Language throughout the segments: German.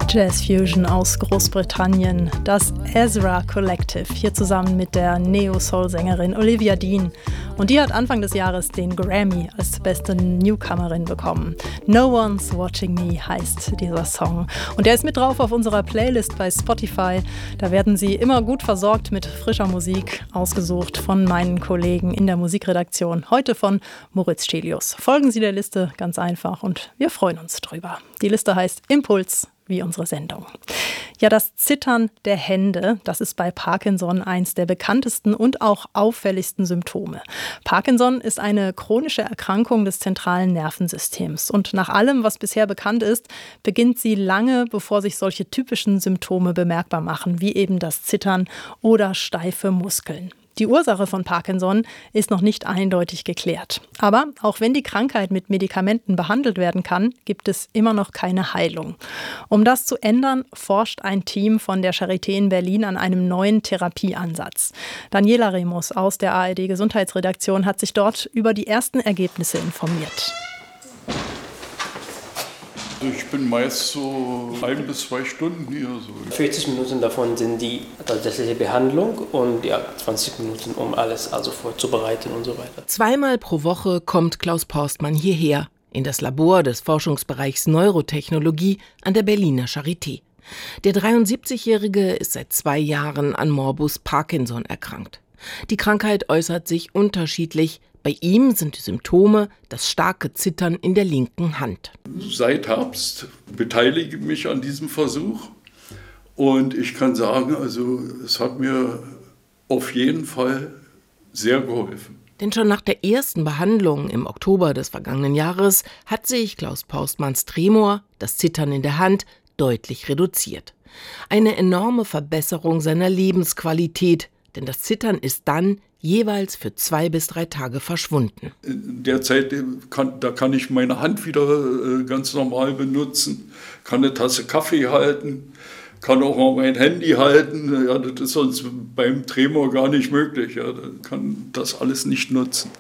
Jazz Fusion aus Großbritannien, das Ezra Collective, hier zusammen mit der Neo-Soul-Sängerin Olivia Dean. Und die hat Anfang des Jahres den Grammy als beste Newcomerin bekommen. No One's Watching Me heißt dieser Song. Und der ist mit drauf auf unserer Playlist bei Spotify. Da werden Sie immer gut versorgt mit frischer Musik, ausgesucht von meinen Kollegen in der Musikredaktion. Heute von Moritz Stelius. Folgen Sie der Liste, ganz einfach, und wir freuen uns drüber. Die Liste heißt Impuls, wie unsere Sendung. Ja, das Zittern der Hände, das ist bei Parkinson eins der bekanntesten und auch auffälligsten Symptome. Parkinson ist eine chronische Erkrankung des zentralen Nervensystems. Und nach allem, was bisher bekannt ist, beginnt sie lange, bevor sich solche typischen Symptome bemerkbar machen, wie eben das Zittern oder steife Muskeln. Die Ursache von Parkinson ist noch nicht eindeutig geklärt. Aber auch wenn die Krankheit mit Medikamenten behandelt werden kann, gibt es immer noch keine Heilung. Um das zu ändern, forscht ein Team von der Charité in Berlin an einem neuen Therapieansatz. Daniela Remus aus der ARD-Gesundheitsredaktion hat sich dort über die ersten Ergebnisse informiert. Ich bin meist so 1 bis 2 Stunden hier. 40 Minuten davon sind die tatsächliche Behandlung und 20 Minuten, um alles vorzubereiten und so weiter. Zweimal pro Woche kommt Klaus Porstmann hierher, in das Labor des Forschungsbereichs Neurotechnologie an der Berliner Charité. Der 73-Jährige ist seit 2 Jahren an Morbus Parkinson erkrankt. Die Krankheit äußert sich unterschiedlich. Bei ihm sind die Symptome das starke Zittern in der linken Hand. Seit Herbst beteilige ich mich an diesem Versuch und ich kann sagen, es hat mir auf jeden Fall sehr geholfen. Denn schon nach der ersten Behandlung im Oktober des vergangenen Jahres hat sich Klaus Porstmanns Tremor, das Zittern in der Hand, deutlich reduziert. Eine enorme Verbesserung seiner Lebensqualität, denn das Zittern ist dann jeweils für 2 bis 3 Tage verschwunden. In der Zeit kann ich meine Hand wieder ganz normal benutzen, kann eine Tasse Kaffee halten, kann auch mal mein Handy halten. Ja, das ist sonst beim Tremor gar nicht möglich. Ja, kann das alles nicht nutzen.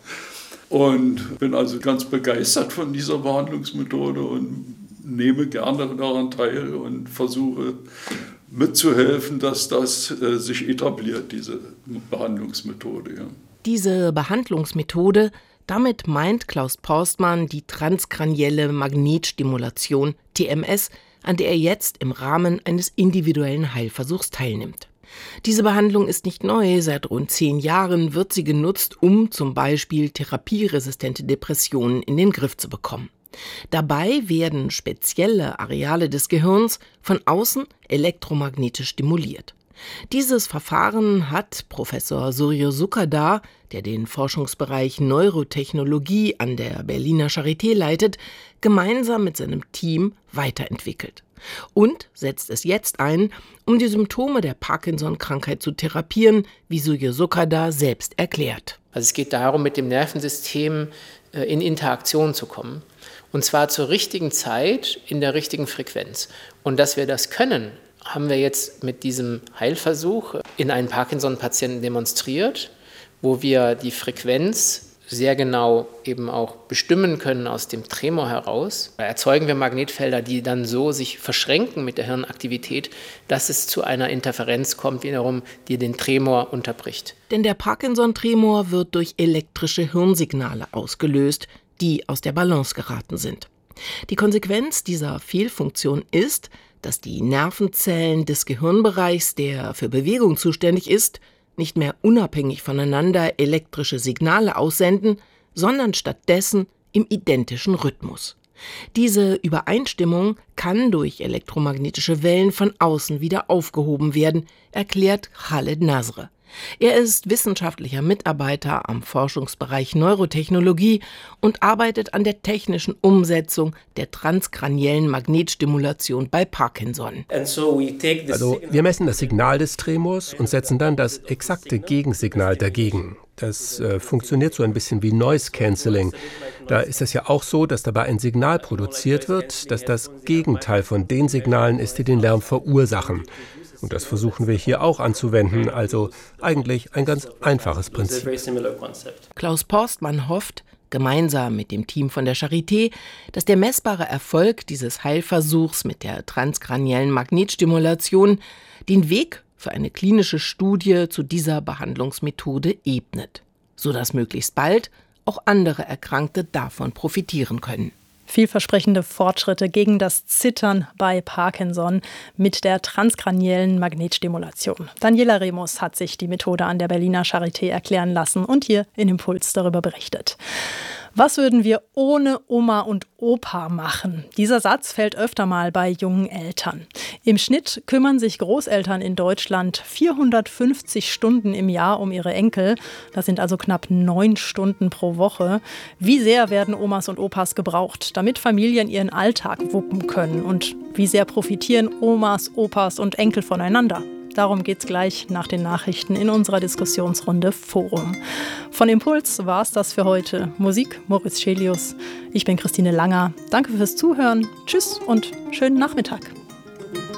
Und bin also ganz begeistert von dieser Behandlungsmethode und nehme gerne daran teil und versuche mitzuhelfen, dass das sich etabliert, diese Behandlungsmethode. Ja. Diese Behandlungsmethode, damit meint Klaus Porstmann die transkranielle Magnetstimulation, TMS, an der er jetzt im Rahmen eines individuellen Heilversuchs teilnimmt. Diese Behandlung ist nicht neu, seit rund 10 Jahren wird sie genutzt, um zum Beispiel therapieresistente Depressionen in den Griff zu bekommen. Dabei werden spezielle Areale des Gehirns von außen elektromagnetisch stimuliert. Dieses Verfahren hat Professor Suryo Sukadar, der den Forschungsbereich Neurotechnologie an der Berliner Charité leitet, gemeinsam mit seinem Team weiterentwickelt. Und setzt es jetzt ein, um die Symptome der Parkinson-Krankheit zu therapieren, wie Suryo Sukadar selbst erklärt. Also es geht darum, mit dem Nervensystem in Interaktion zu kommen. Und zwar zur richtigen Zeit, in der richtigen Frequenz. Und dass wir das können, haben wir jetzt mit diesem Heilversuch in einem Parkinson-Patienten demonstriert, wo wir die Frequenz sehr genau eben auch bestimmen können aus dem Tremor heraus. Da erzeugen wir Magnetfelder, die dann so sich verschränken mit der Hirnaktivität, dass es zu einer Interferenz kommt, wiederum, die den Tremor unterbricht. Denn der Parkinson-Tremor wird durch elektrische Hirnsignale ausgelöst, die aus der Balance geraten sind. Die Konsequenz dieser Fehlfunktion ist, dass die Nervenzellen des Gehirnbereichs, der für Bewegung zuständig ist, nicht mehr unabhängig voneinander elektrische Signale aussenden, sondern stattdessen im identischen Rhythmus. Diese Übereinstimmung kann durch elektromagnetische Wellen von außen wieder aufgehoben werden, erklärt Khaled Nasr. Er ist wissenschaftlicher Mitarbeiter am Forschungsbereich Neurotechnologie und arbeitet an der technischen Umsetzung der transkraniellen Magnetstimulation bei Parkinson. Also wir messen das Signal des Tremors und setzen dann das exakte Gegensignal dagegen. Das funktioniert so ein bisschen wie Noise Cancelling. Da ist es ja auch so, dass dabei ein Signal produziert wird, das das Gegenteil von den Signalen ist, die den Lärm verursachen. Und das versuchen wir hier auch anzuwenden, also eigentlich ein ganz einfaches Prinzip. Klaus Porstmann hofft, gemeinsam mit dem Team von der Charité, dass der messbare Erfolg dieses Heilversuchs mit der transkraniellen Magnetstimulation den Weg für eine klinische Studie zu dieser Behandlungsmethode ebnet, sodass möglichst bald auch andere Erkrankte davon profitieren können. Vielversprechende Fortschritte gegen das Zittern bei Parkinson mit der transkraniellen Magnetstimulation. Daniela Remus hat sich die Methode an der Berliner Charité erklären lassen und hier in Impuls darüber berichtet. Was würden wir ohne Oma und Opa machen? Dieser Satz fällt öfter mal bei jungen Eltern. Im Schnitt kümmern sich Großeltern in Deutschland 450 Stunden im Jahr um ihre Enkel. Das sind also knapp 9 Stunden pro Woche. Wie sehr werden Omas und Opas gebraucht, damit Familien ihren Alltag wuppen können? Und wie sehr profitieren Omas, Opas und Enkel voneinander? Darum geht's gleich nach den Nachrichten in unserer Diskussionsrunde Forum. Von Impuls war es das für heute. Musik Moritz Schelius. Ich bin Christine Langer. Danke fürs Zuhören. Tschüss und schönen Nachmittag.